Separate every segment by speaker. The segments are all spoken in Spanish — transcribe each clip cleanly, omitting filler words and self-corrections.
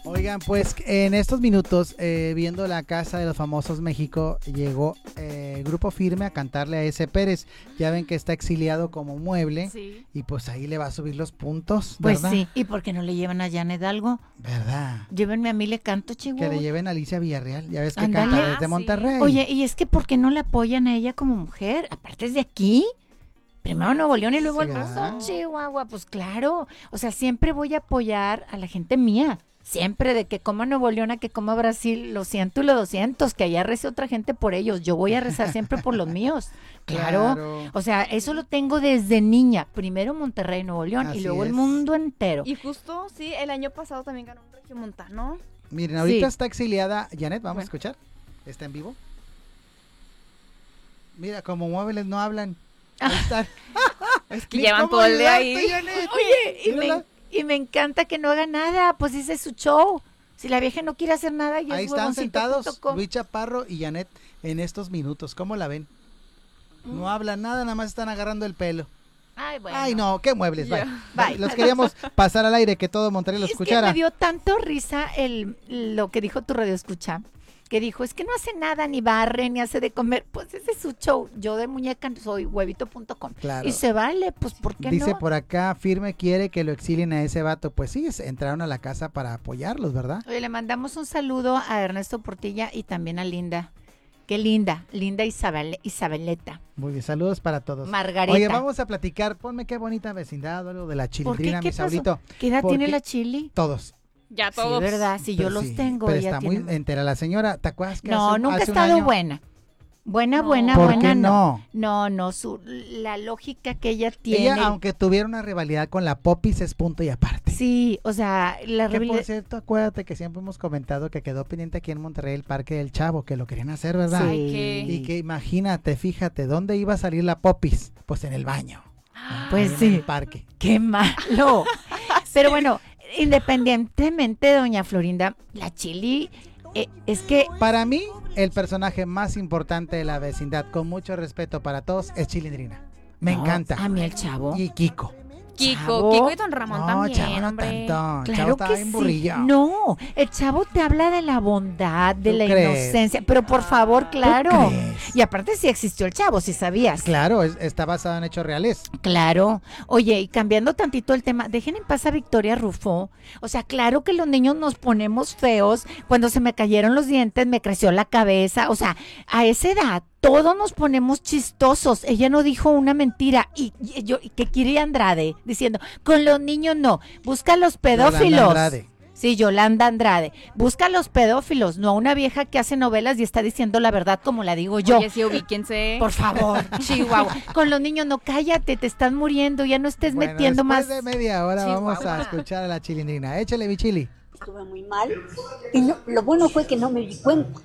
Speaker 1: Oigan, pues en estos minutos, viendo la Casa de los Famosos México, llegó Grupo Firme a cantarle a ese Pérez. Ya ven que está exiliado como mueble,
Speaker 2: Sí.
Speaker 1: y pues ahí le va a subir los puntos,
Speaker 3: Pues
Speaker 1: ¿verdad?
Speaker 3: sí, ¿y por qué no le llevan a Janet algo?
Speaker 1: ¿Verdad?
Speaker 3: Llévenme a mí, le canto,
Speaker 1: Que
Speaker 3: Chihuahua.
Speaker 1: le lleven a Alicia Villarreal, ya ves que
Speaker 3: Ándale.
Speaker 1: canta desde
Speaker 2: Sí.
Speaker 1: Monterrey.
Speaker 3: Oye, y es que ¿por qué no la apoyan a ella como mujer? Aparte es de aquí. Primero Nuevo León y luego
Speaker 1: Sí,
Speaker 3: el
Speaker 1: ¿verdad?
Speaker 3: Paso, Chihuahua. Pues claro. O sea, siempre voy a apoyar a la gente mía. Siempre, de que coma Nuevo León a que coma Brasil, lo siento y lo 200, que allá rece otra gente por ellos. Yo voy a rezar siempre por los míos. Claro.
Speaker 1: Claro.
Speaker 3: O sea, eso lo tengo desde niña. Primero Monterrey, Nuevo León
Speaker 1: Así
Speaker 3: y luego el
Speaker 1: es.
Speaker 3: mundo entero.
Speaker 2: Y justo, sí, el año pasado también ganó un regiomontano.
Speaker 1: Miren, ahorita
Speaker 3: Sí.
Speaker 1: está exiliada Janet, vamos a
Speaker 3: Bueno.
Speaker 1: escuchar. Está en vivo. Mira, como muebles no hablan. Ahí están.
Speaker 2: Es que
Speaker 1: Ni
Speaker 2: llevan
Speaker 1: cómo
Speaker 2: todo el día
Speaker 1: ayudarte,
Speaker 2: ahí.
Speaker 1: Janet.
Speaker 3: Oye,
Speaker 1: Mírala.
Speaker 3: y me encanta que no haga nada, pues ese es su show. Si la vieja no quiere hacer nada, ya
Speaker 1: Ahí
Speaker 3: es
Speaker 1: están sentados
Speaker 3: huevoncito.com.
Speaker 1: Luis Chaparro y Janet en estos minutos. ¿Cómo la ven? No hablan nada, nada más están agarrando el pelo.
Speaker 3: Ay, bueno.
Speaker 1: Ay, no, qué muebles. Bye.
Speaker 2: Ya.
Speaker 3: Bye.
Speaker 1: Los queríamos pasar al aire, que todo Monterrey lo
Speaker 3: Es que
Speaker 1: escuchara.
Speaker 3: me dio tanto risa lo que dijo tu radio escucha, que dijo, es que no hace nada, ni barre, ni hace de comer. Pues ese es su show. Yo de muñeca soy huevito.com.
Speaker 1: Claro.
Speaker 3: Y se vale, pues ¿por qué
Speaker 1: Dice
Speaker 3: no?
Speaker 1: por acá, Firme quiere que lo exilien a ese vato. Pues sí, entraron a la casa para apoyarlos, ¿verdad?
Speaker 3: Oye, le mandamos un saludo a Ernesto Portilla y también a Linda. Qué linda, Linda Isabeleta.
Speaker 1: Muy bien, saludos para todos.
Speaker 3: Margarita.
Speaker 1: Oye, vamos a platicar, ponme qué bonita vecindad o algo de la
Speaker 3: ¿Por qué?
Speaker 1: chilindrina,
Speaker 3: ¿Qué
Speaker 1: mi
Speaker 3: pasó?
Speaker 1: Saulito.
Speaker 3: ¿Qué edad tiene
Speaker 1: Porque
Speaker 3: la Chili?
Speaker 1: Todos.
Speaker 2: Ya
Speaker 3: Sí,
Speaker 2: todos.
Speaker 3: ¿verdad? Si yo
Speaker 1: Pero
Speaker 3: los
Speaker 1: sí,
Speaker 3: tengo,
Speaker 1: pero
Speaker 3: ella
Speaker 1: está
Speaker 3: tiene...
Speaker 1: muy entera la señora. ¿Te acuerdas que
Speaker 3: No, nunca ha
Speaker 1: hace un
Speaker 3: estado
Speaker 1: año?
Speaker 3: buena. Buena,
Speaker 2: No.
Speaker 3: buena,
Speaker 1: ¿Por
Speaker 3: buena,
Speaker 1: qué
Speaker 3: no.
Speaker 1: no?
Speaker 3: No, la lógica que ella tiene.
Speaker 1: Ella, aunque tuviera una rivalidad con la Popis, es punto y aparte.
Speaker 3: Sí, o sea, la
Speaker 1: Que por
Speaker 3: rivalidad...
Speaker 1: cierto, acuérdate que siempre hemos comentado que quedó pendiente aquí en Monterrey el Parque del Chavo, que lo querían hacer, ¿verdad?
Speaker 3: Sí.
Speaker 2: Ay, qué-
Speaker 1: Y que imagínate, fíjate, ¿dónde iba a salir la Popis? Pues en el baño.
Speaker 3: Pues
Speaker 1: Ahí en
Speaker 3: sí.
Speaker 1: el parque.
Speaker 3: ¡Qué malo! Pero bueno, independientemente de doña Florinda, la Chili, es que...
Speaker 1: Para mí, el personaje más importante de la vecindad, con mucho respeto para todos, es Chilindrina. Me
Speaker 3: No,
Speaker 1: encanta.
Speaker 3: A mí el Chavo.
Speaker 1: Y Kiko.
Speaker 2: Kiko, Kiko y Don Ramón
Speaker 1: No,
Speaker 2: también,
Speaker 1: Chavo no
Speaker 2: hombre.
Speaker 1: tanto. Chavo
Speaker 3: Claro
Speaker 1: estaba
Speaker 3: que
Speaker 1: bien
Speaker 3: sí.
Speaker 1: burrillo.
Speaker 3: No, el Chavo te habla de la bondad, de
Speaker 1: ¿Tú
Speaker 3: la
Speaker 1: crees?
Speaker 3: inocencia, pero por favor, claro.
Speaker 1: crees?
Speaker 3: Y aparte sí existió el Chavo, si sabías.
Speaker 1: Claro, está basado en hechos reales.
Speaker 3: Claro. Oye, y cambiando tantito el tema, dejen en paz a Victoria Rufo. O sea, claro que los niños nos ponemos feos. Cuando se me cayeron los dientes, me creció la cabeza. O sea, a esa edad todos nos ponemos chistosos. Ella no dijo una mentira. Y yo, que Kiri Andrade diciendo, con los niños no. Busca a los pedófilos.
Speaker 1: Yolanda Andrade.
Speaker 3: Sí, Yolanda Andrade. Busca a los pedófilos, no a una vieja que hace novelas y está diciendo la verdad como la digo yo.
Speaker 2: Oye, sí, ubíquense.
Speaker 3: Por favor, Chihuahua. Con los niños no, cállate, te estás muriendo, ya no estés
Speaker 1: Bueno,
Speaker 3: metiendo
Speaker 1: después
Speaker 3: más.
Speaker 1: de media hora vamos a
Speaker 3: Chihuahua.
Speaker 1: escuchar a la Chilindrina. Échale, mi Chili.
Speaker 4: Estuve muy mal y lo bueno fue que no me di cuenta.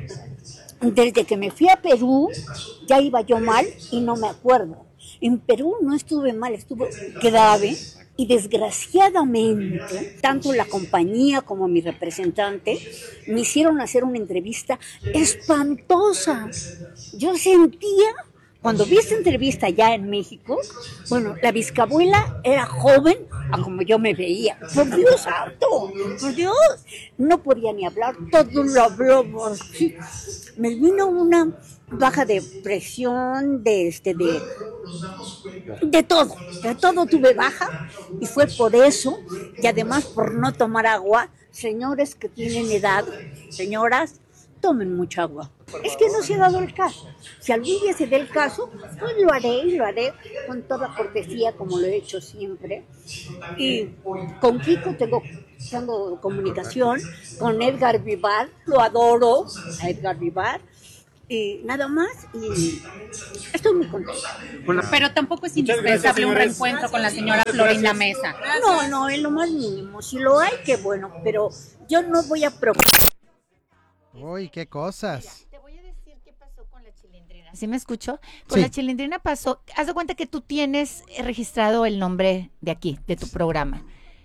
Speaker 4: Desde que me fui a Perú ya iba yo mal y no me acuerdo. En Perú no estuve mal, estuve grave y desgraciadamente tanto la compañía como mi representante me hicieron hacer una entrevista espantosa. Yo sentía, cuando vi esta entrevista ya en México, bueno, la bisabuela era joven a como yo me veía. Por Dios santo, por Dios. No podía ni hablar, todo lo habló así. Me vino una baja de presión, de todo tuve baja y fue por eso y además por no tomar agua. Señores que tienen edad, señoras, tomen mucha agua. Es que no se ha dado el caso. Si algún día se dé el caso, pues lo haré y lo haré con toda cortesía como lo he hecho siempre. Y con Kiko tengo comunicación, con Edgar Vivar, lo adoro a Edgar Vivar. Y nada más, y estoy muy contenta.
Speaker 5: Pero tampoco es indispensable un reencuentro con la señora Florinda Mesa.
Speaker 4: No, es lo más mínimo. Si lo hay, qué bueno, pero yo no voy a preocupar.
Speaker 1: Uy, qué cosas.
Speaker 3: Te voy a decir qué pasó con la Chilindrina. ¿Sí me escucho? Con
Speaker 1: Sí.
Speaker 3: la Chilindrina pasó, haz de cuenta que tú tienes registrado el nombre de aquí, de tu programa.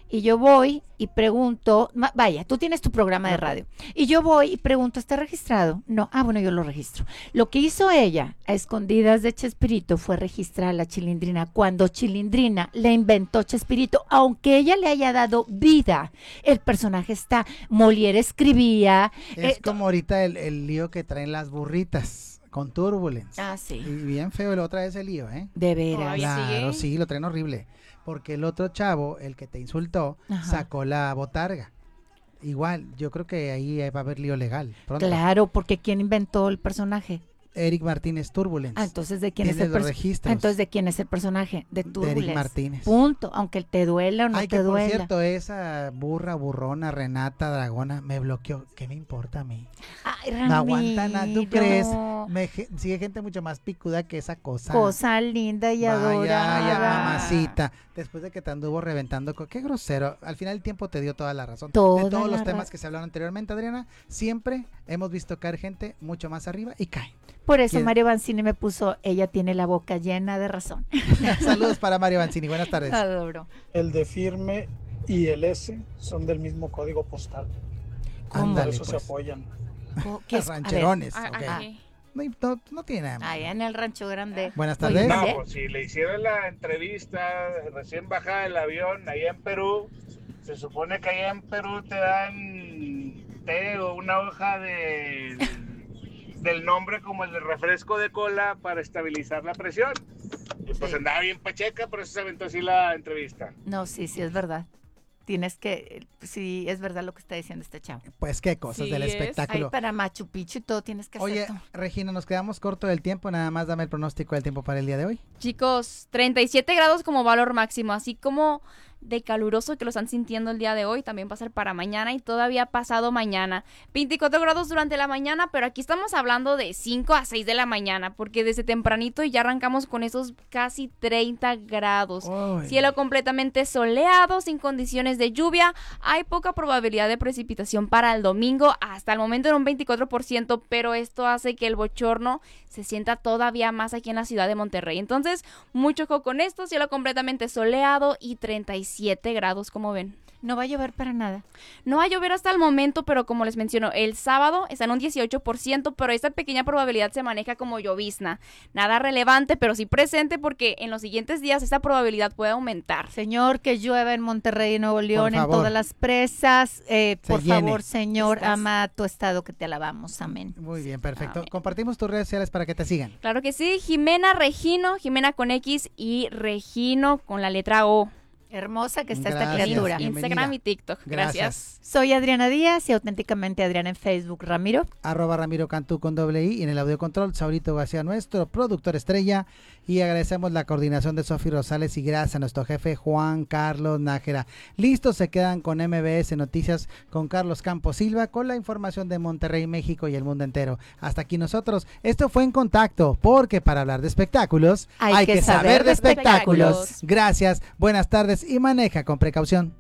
Speaker 3: y yo voy y pregunto, vaya, tú tienes tu programa de radio, y yo voy y pregunto, ¿está registrado? No, bueno, yo lo registro. Lo que hizo ella, a escondidas de Chespirito, fue registrar a la Chilindrina, cuando Chilindrina le inventó Chespirito, aunque ella le haya dado vida, el personaje está, Molière escribía.
Speaker 1: Es como ahorita el lío que traen las burritas con Turbulence.
Speaker 3: Sí.
Speaker 1: Y bien feo la otra vez el lío, ¿eh?
Speaker 3: De veras.
Speaker 2: Todavía
Speaker 1: Claro,
Speaker 2: sigue.
Speaker 1: sí, lo traen horrible. Porque el otro chavo, el que te insultó,
Speaker 3: Ajá.
Speaker 1: sacó la botarga. Igual, yo creo que ahí va a haber lío legal. Pronto.
Speaker 3: Claro, porque ¿quién inventó el personaje?
Speaker 1: Eric Martínez Turbulence.
Speaker 3: Entonces, ¿de quién es
Speaker 1: Tiene
Speaker 3: el
Speaker 1: los
Speaker 3: personaje?
Speaker 1: registros.
Speaker 3: Entonces, ¿de quién es el personaje? De
Speaker 1: de
Speaker 3: Turbulence.
Speaker 1: Eric Martínez.
Speaker 3: Punto. Aunque te duela o no
Speaker 1: Ay,
Speaker 3: te
Speaker 1: que por
Speaker 3: duela.
Speaker 1: cierto, esa burrona, Renata Dragona, me bloqueó. ¿Qué me importa a mí?
Speaker 3: Ay,
Speaker 1: No aguanta nada, ¿tú
Speaker 3: Ramiro.
Speaker 1: crees? Sigue gente mucho más picuda que esa cosa.
Speaker 3: Cosa linda y
Speaker 1: Vaya,
Speaker 3: adorada.
Speaker 1: ya, mamacita. Después de que te anduvo reventando, qué grosero. Al final el tiempo te dio toda la razón.
Speaker 3: Toda
Speaker 1: de todos
Speaker 3: la
Speaker 1: los temas
Speaker 3: ra-
Speaker 1: que se hablaron anteriormente, Adriana, siempre hemos visto caer gente mucho más arriba y cae.
Speaker 3: Por eso
Speaker 1: ¿Quién?
Speaker 3: Mario Banzini me puso, ella tiene la boca llena de razón.
Speaker 1: Saludos para Mario Banzini, buenas tardes.
Speaker 3: Adoro.
Speaker 6: El de firme y el S son del mismo código postal. Por
Speaker 1: Ándale,
Speaker 6: eso se
Speaker 1: pues.
Speaker 6: apoyan.
Speaker 3: ¿Qué es? A ver.
Speaker 1: Rancherones.
Speaker 2: Ah,
Speaker 1: ok.
Speaker 2: aquí.
Speaker 1: No tiene nada más.
Speaker 3: Allá en el Rancho Grande.
Speaker 1: Buenas
Speaker 3: Muy
Speaker 1: tardes.
Speaker 3: bien.
Speaker 7: No, pues si le hicieron la entrevista recién bajada del avión allá en Perú, se supone que allá en Perú te dan té o una hoja del nombre como el de refresco de cola para estabilizar la presión. Y pues
Speaker 3: Sí.
Speaker 7: andaba bien pacheca, por eso se aventó así la entrevista.
Speaker 3: No, sí, es verdad. Tienes que, sí, es verdad lo que está diciendo este chavo.
Speaker 1: Pues qué cosas
Speaker 2: Sí
Speaker 1: del
Speaker 2: es.
Speaker 3: Ahí
Speaker 1: espectáculo.
Speaker 3: para Machu Picchu y todo tienes que
Speaker 1: Oye,
Speaker 3: hacer.
Speaker 1: Regina, nos quedamos corto del tiempo. Nada más dame el pronóstico del tiempo para el día de hoy.
Speaker 2: Chicos, 37 grados como valor máximo, así como de caluroso que lo están sintiendo el día de hoy, también va a ser para mañana y todavía pasado mañana. 24 grados durante la mañana, pero aquí estamos hablando de 5 a 6 de la mañana, porque desde tempranito ya arrancamos con esos casi 30 grados.
Speaker 1: Uy.
Speaker 2: Cielo completamente soleado, sin condiciones de lluvia. Hay poca probabilidad de precipitación para el domingo, hasta el momento en un 24%, pero esto hace que el bochorno se sienta todavía más aquí en la ciudad de Monterrey. Entonces, mucho ojo con esto, cielo completamente soleado y 37 grados, como ven.
Speaker 3: No va a llover para nada.
Speaker 2: No va a llover hasta el momento, pero como les menciono, el sábado está en un 18%, pero esta pequeña probabilidad se maneja como llovizna. Nada relevante, pero sí presente, porque en los siguientes días esta probabilidad puede aumentar.
Speaker 3: Señor, que llueva en Monterrey y Nuevo León, en
Speaker 1: favor.
Speaker 3: todas las presas. Por
Speaker 1: llene.
Speaker 3: favor, Señor,
Speaker 2: Estás-
Speaker 3: ama a tu estado, que te alabamos. Amén.
Speaker 1: Muy bien, perfecto.
Speaker 2: Amén.
Speaker 1: Compartimos tus redes sociales para que te sigan.
Speaker 2: Claro que sí, Jimena Regino, Jimena con X y Regino con la letra O.
Speaker 3: Hermosa que está esta
Speaker 1: Gracias.
Speaker 3: criatura.
Speaker 1: Bienvenida.
Speaker 2: Instagram y TikTok.
Speaker 1: Gracias.
Speaker 2: Gracias.
Speaker 3: Soy Adriana Díaz y auténticamente Adriana en Facebook. Ramiro.
Speaker 1: @Ramiro Cantú con doble I, y en el audio control Saurito García, nuestro productor estrella, y agradecemos la coordinación de Sofi Rosales y gracias a nuestro jefe Juan Carlos Nájera. Listos se quedan con MBS Noticias con Carlos Campos Silva con la información de Monterrey, México y el mundo entero. Hasta aquí nosotros. Esto fue En Contacto, porque para hablar de espectáculos
Speaker 3: Hay que saber de espectáculos.
Speaker 1: Gracias, buenas tardes y maneja con precaución.